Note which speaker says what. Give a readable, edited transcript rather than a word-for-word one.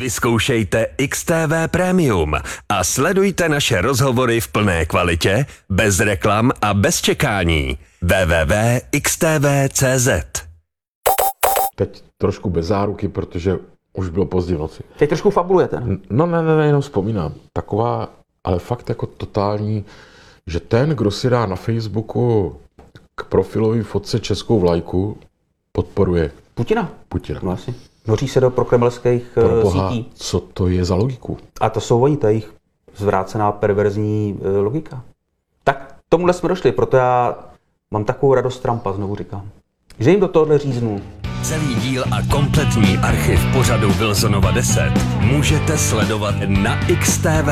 Speaker 1: Vyzkoušejte XTV Premium a sledujte naše rozhovory v plné kvalitě, bez reklam a bez čekání. www.xtv.cz.
Speaker 2: Teď trošku bez záruky, protože už bylo pozdě v noci.
Speaker 3: Teď trošku fabulujete.
Speaker 2: No ne, jenom vzpomínám. Taková, ale fakt jako totální, že ten, kdo si dá na Facebooku k profilové fotce českou vlajku, podporuje
Speaker 3: Putina.
Speaker 2: Putina.
Speaker 3: No asi. Noří se do prokremelských
Speaker 2: Proboha,
Speaker 3: sítí.
Speaker 2: co to je za logiku?
Speaker 3: A to jsou oni, to je jejich zvrácená perverzní logika. Tak tomuhle jsme došli, proto já mám takovou radost Trumpa, znovu říkám. Že jim do tohohle říznu.
Speaker 1: Celý díl a kompletní archiv pořadu Wilsonova 10 můžete sledovat na XTV.